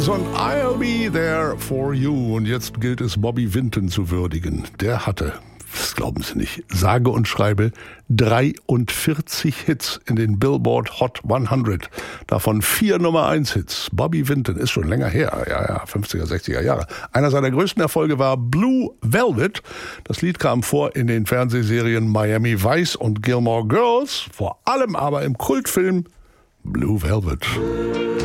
Und I'll be there for you. Und jetzt gilt es, Bobby Vinton zu würdigen. Der hatte, das glauben Sie nicht, sage und schreibe 43 Hits in den Billboard Hot 100. Davon 4 Nummer 1 Hits. Bobby Vinton ist schon länger her, ja, 50er, 60er Jahre. Einer seiner größten Erfolge war Blue Velvet. Das Lied kam vor in den Fernsehserien Miami Vice und Gilmore Girls, vor allem aber im Kultfilm Blue Velvet.